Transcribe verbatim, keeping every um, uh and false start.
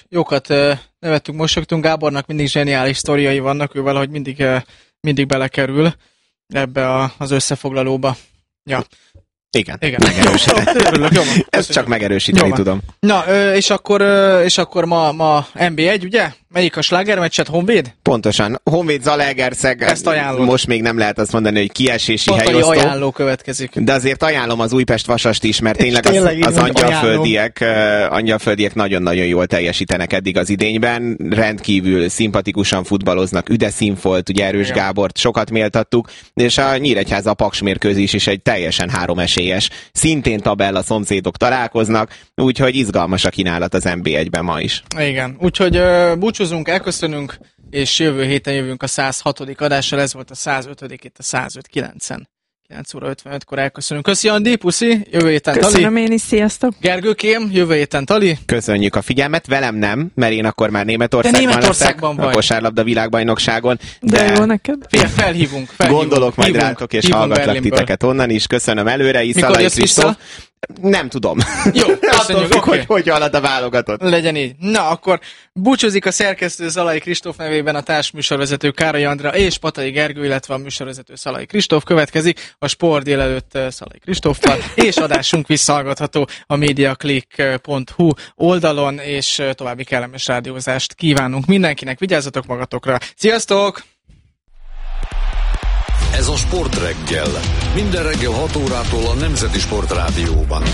Jókat uh, nevettünk, mosolyogtunk. Gábornak mindig zseniális sztoriai vannak, ő valahogy mindig, uh, mindig belekerül ebbe a, az összefoglalóba. Ja. Igen, Igen. megerősíteni. Örülök, jó, Ezt csak megerősíteni jó, tudom. Na, és akkor, és akkor ma, ma en bé egy, ugye? Melyik a slágermeccset? Honvéd? Pontosan. Honvéd Zalaegerszeg. Ezt ajánlom. Most még nem lehet azt mondani, hogy kiesési Patai helyosztó. ajánló következik. De azért ajánlom az Újpest Vasast is, mert tényleg, tényleg az, az angyalföldiek, uh, angyalföldiek nagyon-nagyon jól teljesítenek eddig az idényben. Rendkívül szimpatikusan futballoznak. Üde Színfolt, ugye Erős Igen. Gábort sokat méltattuk, és a Nyíregyháza a Paks mérkőzés is egy teljesen három esélyes. Szintén tabella szomszédok találkoznak, úgyhogy izgalmas a kínálat az en bé egyben ma is. Igen, úgyhogy uh, búcsúzunk, elköszönünk, és jövő héten jövünk a száz hatodik adással, ez volt a száz ötödik itt a száz öt kilencen. kilenc óra ötvenötkor elköszönünk. Köszi Andi, puszi, jövő héten Tali. Köszönöm én is, sziasztok. Gergőkém, jövő héten Tali. Köszönjük a figyelmet, velem nem, mert én akkor már Németországban, Németországban leszek, a kosárlabda világbajnokságon. De, de jó neked. Fél, felhívunk, felhívunk. Gondolok majd hívunk, rátok, és hallgatlak titeket onnan is. Köszönöm előre, Iszalai Kristóf. Nem tudom. Jó, köszönjük, okay. hogy hogy halad a válogatott. Legyen így. Na, akkor búcsúzik a szerkesztő Zalai Kristóf nevében a társműsorvezető Károly Andrea és Patai Gergő, illetve a műsorvezető Szalai Kristóf. Következik a Sport délelőtt Szalai Kristóffal, és adásunk visszahallgatható a mediaclick pont hu oldalon, és további kellemes rádiózást kívánunk mindenkinek. Vigyázzatok magatokra. Sziasztok! Ez a Sport reggel. Minden reggel hat órától a Nemzeti Sport Rádióban.